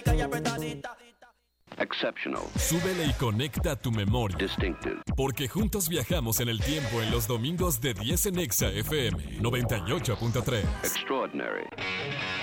rica y apretadita. Exceptional. Súbele y conecta tu memoria. Distinctive. Porque juntos viajamos en el tiempo en los domingos de 10 en Exa FM 98.3. Extraordinary.